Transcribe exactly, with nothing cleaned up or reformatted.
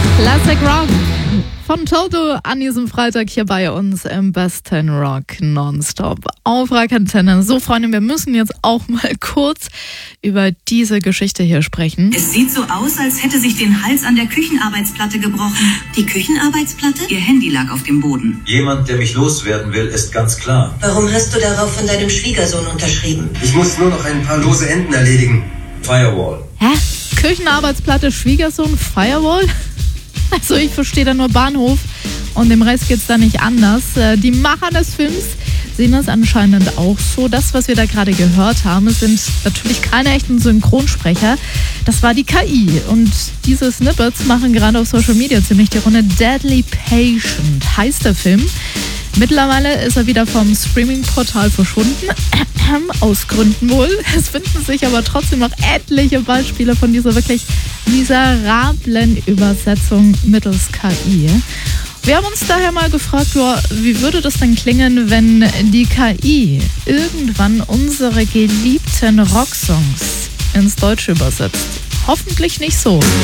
Classic Rock von Toto an diesem Freitag hier bei uns im besten Rock Nonstop auf Rock Antenne. So, Freunde, wir müssen jetzt auch mal kurz über diese Geschichte hier sprechen. Es sieht so aus, als hätte sich den Hals an der Küchenarbeitsplatte gebrochen. Die Küchenarbeitsplatte? Ihr Handy lag auf dem Boden. Jemand, der mich loswerden will, ist ganz klar. Warum hast du darauf von deinem Schwiegersohn unterschrieben? Ich muss nur noch ein paar lose Enden erledigen. Firewall. Hä? Küchenarbeitsplatte, Schwiegersohn, Firewall? Also ich verstehe da nur Bahnhof und dem Rest geht's da nicht anders. Die Macher des Films sehen das anscheinend auch so. Das, was wir da gerade gehört haben, sind natürlich keine echten Synchronsprecher. Das war die K I. Und diese Snippets machen gerade auf Social Media ziemlich die Runde. Deadly Patient heißt der Film. Mittlerweile ist er wieder vom Streaming-Portal verschwunden. Aus Gründen wohl. Es finden sich aber trotzdem noch etliche Beispiele von dieser wirklich miserablen Übersetzung mittels K I. Wir haben uns daher mal gefragt, ja, wie würde das denn klingen, wenn die K I irgendwann unsere geliebten Rocksongs ins Deutsche übersetzt? Hoffentlich nicht so.